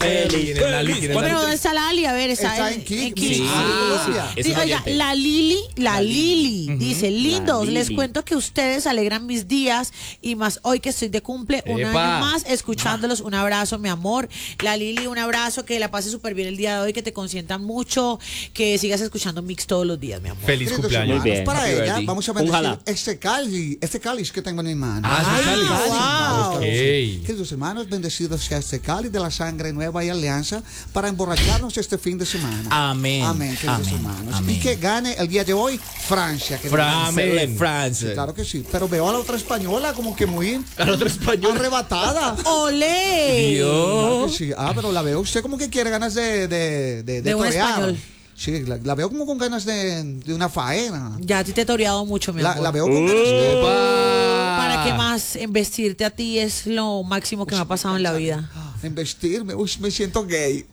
Feliz. Bueno, ¿dónde está Lali? A ver, Está en Kik. Sí. Es Sí, un oiga, oyente. la Lili dice, lindos, Lili. les cuento que ustedes alegran mis días y más hoy que estoy de cumple, un Epa. año más escuchándolos. Un abrazo, mi amor. La Lili, un abrazo, que la pases súper bien el día de hoy, que te consientan mucho, que sigas escuchando Mix todos los días, mi amor. Feliz Queridos cumpleaños. hermanos, bien. para Happy ella birthday. vamos a Ojalá. bendecir este cáliz que tengo en mi mano. Wow. Ok. Queridos hermanos, bendecido sea este cáliz de la sangre nueva y alianza para emborracharnos este fin de semana. Amén. Amén, queridos Amén. hermanos. Amén. Y que gane el día de hoy Francia. Amén. France. Claro que sí, pero veo a la otra española como que muy Al otro español. arrebatada. ¡Olé! Claro que sí. Ah, pero la veo usted como que quiere ganas de De un torear. español. Sí, la veo como con ganas de una faena. Ya a ti te he toreado mucho, mi amor. La veo con ganas de... ¿Para qué más? Embestirte a ti es lo máximo que me ha pasado en la vida. En vestirme, uy, me siento gay.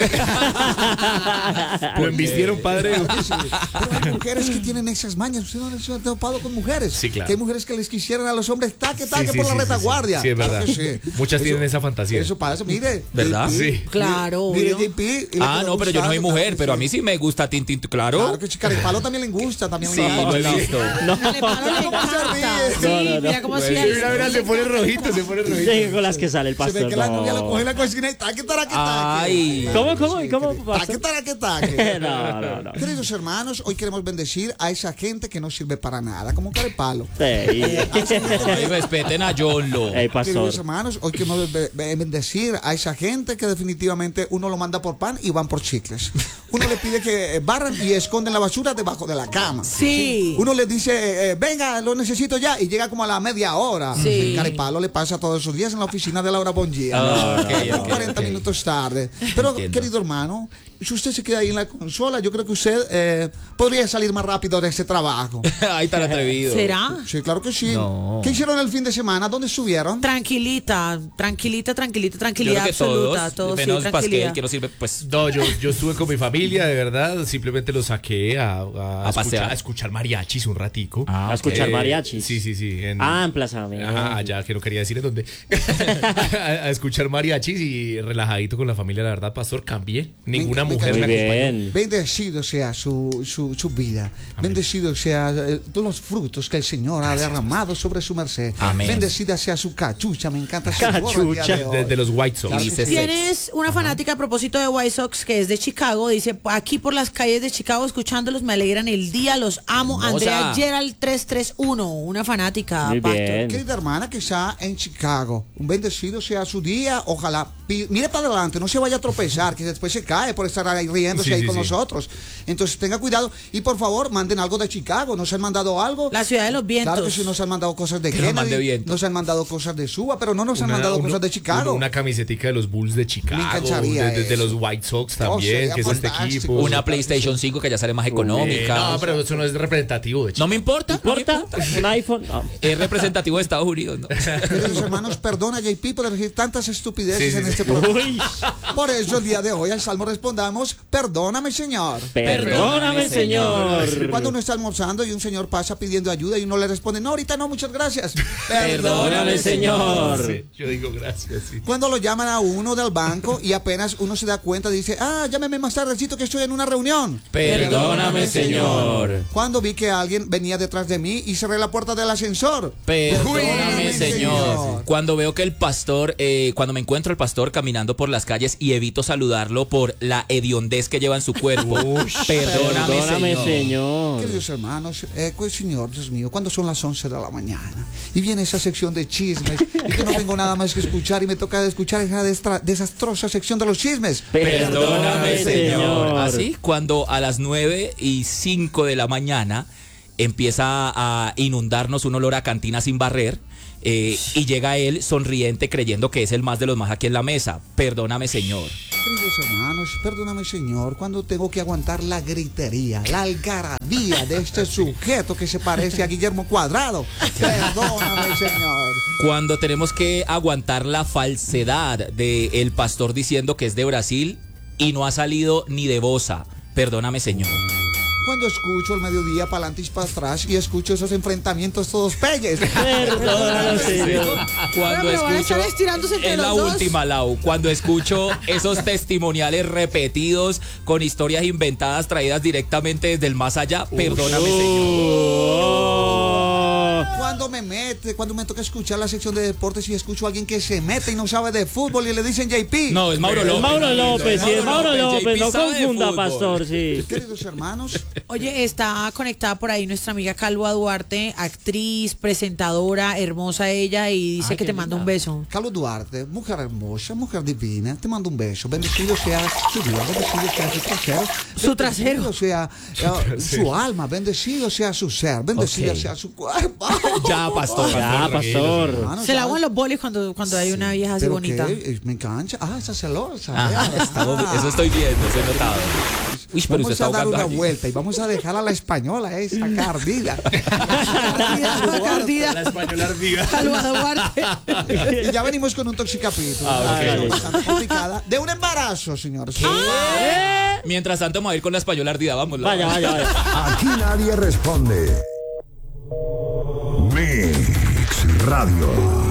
Lo embistieron, padre. Sí, pero hay mujeres que tienen esas mañas. Usted no se ha topado con mujeres. Sí, claro. Que hay mujeres que les quisieran a los hombres taque Sí, por la sí, retaguardia. Sí, es Claro verdad. que sí. Muchas tienen Eso- esa fantasía. Eso pasa, mire. ¿Verdad? JP, Sí. Claro, Mire, obvio. JP. y le Ah, quedó no, pero yo no soy gustando, mujer, claro, pero a sí. mí sí me gusta Tintín, Claro claro. que Chicaripalo también le gusta, también Sí, le lo he encanta. visto. Al palo le ¿Cómo se encanta. ríe? Sí, No, no, mira no. cómo Sí, hacía. mira, mira, se pone rojito, se pone rojito. Sí, con las que sale el Se ve pastor. que la no. novia lo coge en la cocina y taque. Ay. ¿Cómo? ¿Y cómo? Taque. No. Queridos hermanos, hoy queremos bendecir a esa gente que no sirve para nada, como Caripalo. Ey, Ay, respeten a John Lo. ey, pastor. Queridos hermanos, hoy queremos bendecir a esa gente que definitivamente uno lo manda por pan y van por chicles. Uno le pide que barran y esconden la basura debajo de la cama. Sí. Uno le dice, venga, lo necesito ya, y llega como a la media hora. Sí. Caripalo le pasa todos esos días en la oficina de Laura Bongia. Ah, ok, ok, 40 ok. minutos tarde. Pero, Entiendo. querido hermano, si usted se queda ahí en la consola, yo creo que usted podría salir más rápido de ese trabajo. Ay, tan atrevido. ¿Será? Sí, claro que sí. No. ¿Qué hicieron el fin de semana? ¿Dónde estuvieron? Tranquilita, Yo tranquilidad creo que absoluta. todos, Todo sí, menos Pasquel, tranquilidad. que no sirve, pues. No, yo estuve con mi familia, de verdad. Simplemente lo saqué a pasear. escuchar mariachis un ratico. A escuchar mariachis. Sí. En Plaza Avenida. Ajá, allá, que no quería decir en dónde. a escuchar mariachis y relajadito con la familia, la verdad, pastor, cambié. Ninguna Me mujer me Muy acompañó. bien. Bendecido sea su vida. Bendecido sea todos los frutos que el Señor ha derramado sobre su merced. Amén. Bendecida sea su cachucha. Me encanta su gorra el día Cachucha. de hoy. De los White Sox. Claro que Dice sí. sex. Tienes una fanática a propósito de White Sox que es de Chicago. Dice, aquí por las calles de Chicago escuchándolos, me alegran el día, los amo. Hermosa. Andrea Gerald 331, una fanática. Muy Pastor. bien. Querida hermana que está en Chicago, un bendecido sea su día. Ojalá, mire para adelante, no se vaya a tropezar, que después se cae por estar ahí riéndose Sí, ahí sí, con sí. nosotros. Entonces tenga cuidado y por favor manden algo de Chicago. ¿Nos han mandado algo? La ciudad de los vientos. Claro que sí, nos han mandado cosas de Que nos mande Kennedy, vientos. nos han mandado cosas de Suba, pero no nos han mandado cosas de Chicago. Una camisetica de los Bulls de Chicago. Me encantaría de eso. los White Sox sería también, que es este fantástico. equipo. Una PlayStation 5 que ya sale más económica. No, pero eso no es representativo de Chicago. No me importa. no me ¿Importa? ¿Un iPhone? No. Es representativo de Estados Unidos, ¿no? Queridos hermanos, perdona JP por decir tantas estupideces Sí, en sí, este sí. programa. Uy, Por eso el día de hoy al Salmo respondamos, perdóname Señor. perdóname, Señor. Cuando uno está almorzando y un señor pasa pidiendo ayuda y uno le responde, no, ahorita no, muchas gracias. Perdóname, Señor. Sí, yo digo gracias, sí. Cuando lo llaman a uno del banco y apenas uno se da cuenta, dice, llámeme más tardecito que estoy en una reunión. Perdóname, Señor. Cuando vi que alguien venía detrás de mí y cerré la puerta del ascensor. Perdóname, Uy, Señor. Señor. Cuando veo que el pastor, cuando me encuentro al pastor caminando por las calles y evito saludarlo por la hediondez que lleva en su cuerpo. Perdóname, Señor. Queridos hermanos, pues, Señor, Dios mío, cuando son las 11 de la mañana y viene esa sección de chismes y que no tengo nada más que escuchar y me toca escuchar esa desastrosa sección de los chismes. Perdóname, Señor. Así, cuando a las 9:05 de la mañana empieza a inundarnos un olor a cantina sin barrer. Y llega él sonriente creyendo que es el más de los más aquí en la mesa. Perdóname, Señor. Queridos hermanos, perdóname, Señor, cuando tengo que aguantar la gritería, la algarabía de este sujeto que se parece a Guillermo Cuadrado. Perdóname, Señor. Cuando tenemos que aguantar la falsedad del pastor diciendo que es de Brasil y no ha salido ni de Bosa. Perdóname, Señor. Cuando escucho el mediodía para adelante y para atrás y escucho esos enfrentamientos todos peyes. Perdóname, Señor. Cuando Pero van a escucho, estar estirándose entre es la los dos. última, Lau, cuando escucho esos testimoniales repetidos con historias inventadas traídas directamente desde el más allá, perdóname, Señor. Cuando me toca escuchar la sección de deportes y escucho a alguien que se mete y no sabe de fútbol y le dicen JP. No, es Mauro López. Mauro López, sí, es Mauro López, no JP sabe de confunda, fútbol. pastor, sí. Queridos hermanos, Oye, está conectada por ahí nuestra amiga Calva Duarte, actriz, presentadora, hermosa ella, y dice que te manda un beso. Carlos Duarte, mujer hermosa, mujer divina, te mando un beso. Bendecido sea su día, bendecido sea su trasero. Su trasero. Bendecido sea su alma, bendecido sea su ser, bendecido sea su cuerpo. Ya, pastor. Ya, pastor. Hermano, Se la ¿sabes? aguan los bolis cuando hay una vieja así ¿Pero bonita. qué? Me engancha. Esa celosa. Ajá, eso estoy viendo, eso he notado. Uy, pero Vamos usted está a dar ahogando una allí. vuelta y vamos a dejar a la española esa cardida. Cardida. La española ardida. Calva Duarte. Y ya venimos con un toxicapítulo. ok. Bastante complicada. De un embarazo, señores. Mientras tanto, vamos a ir con la española ardida, vamos. Lau. Vaya. Aquí nadie responde. Mix Radio.